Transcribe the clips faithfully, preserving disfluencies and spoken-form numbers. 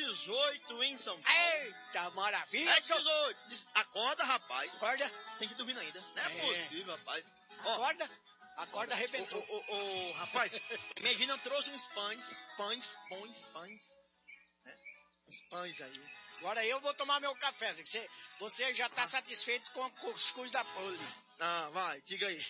dezoito em São Paulo. Eita, maravilha. É dezoito. Acorda, rapaz. Acorda. Tem que dormir ainda. Não é, é. possível, rapaz. Acorda. Ó, Acorda, arrebentou. Ô, ô, ô, rapaz, Medina trouxe uns pães. Pães, pães, pães. Né? Uns pães aí. Agora eu vou tomar meu café. Você, você já tá ah. satisfeito com o cuscuz da Poli. Ah, vai, diga aí.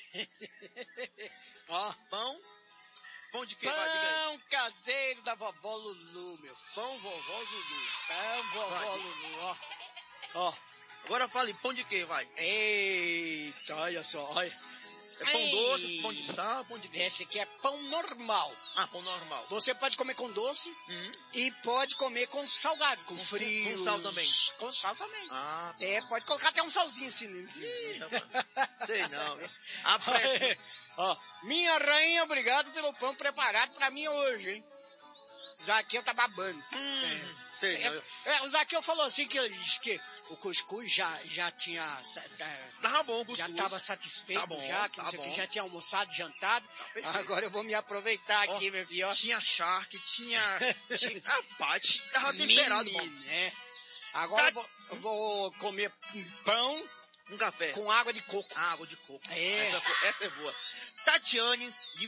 Ó, pão. Pão de quê? Pão vai, diga aí. caseiro da vovó Lulu, meu. Pão vovó Lulu. Pão vovó vai, Lulu, ó. Ó. Agora fale, pão de quê, vai? Eita, olha só, olha. É pão Ei. doce, pão de sal, pão de quê? Esse aqui é pão normal. Ah, pão normal. Você pode comer com doce uhum. e pode comer com salgado, com, com frio. Com sal também? Com sal também. Ah, tá. É, pode colocar até um salzinho assim. Ih, rapaz. Sei não. A pressa. Ó, minha rainha, obrigado pelo pão preparado pra mim hoje, hein? Zaqueu tá babando. Hum, é. Sei é, não. É, o Zaqueu falou assim que ele disse que o cuscuz já, já tinha... Tava bom o cuscuz. Já tava satisfeito, tá bom, já, que, tá não sei bom. que já tinha almoçado, jantado. Tá Agora eu vou me aproveitar ó, aqui, meu filho. Tinha charque, tinha... tinha rapaz, tava temperado, bom. Né? Agora tá. eu, vou, eu vou comer pão... Um café. Com água de coco. Água de coco. É. Essa, essa é boa. Tatiane, de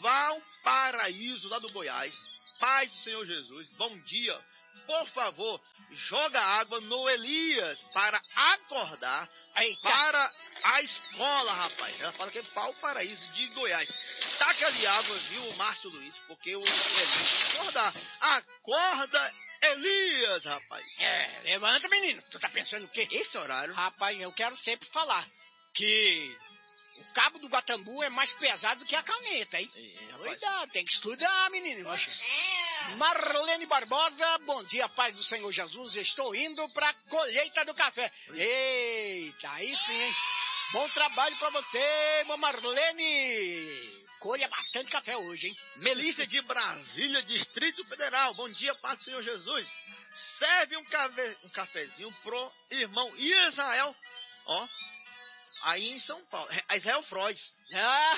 Valparaíso, lá do Goiás. Paz do Senhor Jesus, bom dia. Por favor, joga água no Elias para acordar. Eita. Para a escola, rapaz. Ela fala que é Valparaíso, de Goiás. Taca ali água, viu, Márcio Luiz? Porque o Elias acordar. Acorda, Elias, rapaz. É, levanta, menino. Tu tá pensando o quê? Esse horário? Rapaz, eu quero sempre falar que o cabo do Guatambu é mais pesado do que a caneta, hein? É, Cuidado, tem que estudar, menino. É. Marlene Barbosa, bom dia, paz do Senhor Jesus. Estou indo pra colheita do café. Eita, aí sim, hein? Bom trabalho pra você, Marlene. Colha bastante café hoje, hein? Melissa de Brasília, Distrito Federal. Bom dia, paz do Senhor Jesus. Serve um, café, um cafezinho pro irmão Israel. Ó, aí em São Paulo. É Israel Frois. Ah.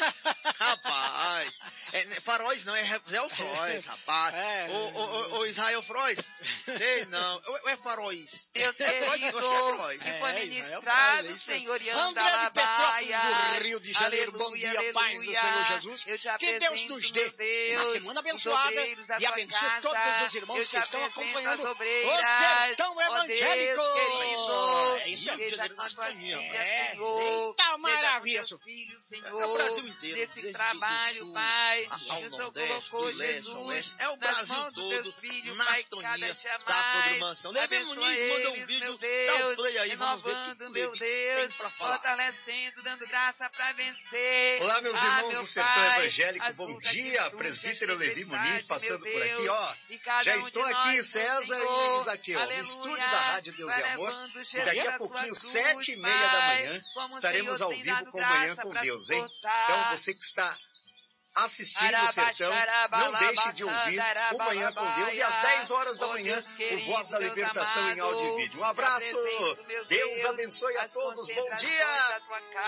Rapaz. É, Faróis não, é Israel Frois, rapaz. É. O, o, o Israel Frois. Sei não. Ou é Faróis? Deus querido, que foi ministrado, senhoriando André de Petrópolis, do Rio de Janeiro. Aleluia, Bom dia, aleluia. paz do Senhor Jesus. Que Deus nos dê uma semana abençoada e abençoe casa, todos os irmãos que estão acompanhando o Sertão Evangélico. Querido, é isso mesmo. Seja com as tuas filhas, é. Senhor. Eita, maravilha. Filhos, Senhor. É o Brasil inteiro. Nesse trabalho, Sul, Pai, ao que o Senhor Nordeste, colocou, Jesus, leste, é o nas Brasil mãos todo, dos teus filhos, na Pai, sintonia cada dia da mais. programação. Leve Muniz, manda um vídeo, meu Deus, dá um play aí, renovando, meu Deus, fortalecendo, dando graça para vencer. Olá, meus ah, irmãos meu do Sertão pai, Evangélico, bom dia, presbítero Levi Muniz, passando por aqui, ó. Já um estou aqui, nós, César Senhor, e Isaqueu, no estúdio da Rádio Deus e Amor. E daqui a pouquinho, sete e meia da manhã, estaremos ao vivo com Manhã com Deus, hein? Então, você que está assistindo o Sertão, não deixe de ouvir o Manhã com Deus e às dez horas da manhã, o Voz da Libertação em áudio e vídeo. Um abraço, Deus abençoe a todos, bom dia!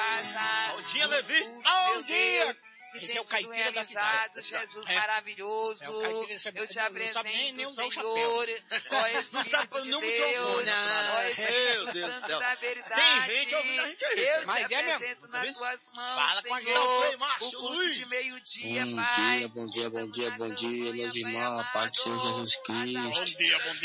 Bom dia, Levi! Bom dia! Esse é o caipira da cidade. Jesus é. maravilhoso. É o caipira, você eu te não apresento, sabe nem, nem usar o Senhor, chapéu. ó, não sabe nem o microfone. Meu Deus do céu. Tem gente ouvindo a gente aí. Eu Mas te é apresento mesmo. nas tuas mãos, Fala com a gente. Senhor, Márcio, o culto Luiz. de meio-dia, Bom Pai. dia, bom dia, bom dia, bom dia, meus irmãos, a paz do Senhor Jesus Cristo. Bom dia, bom dia.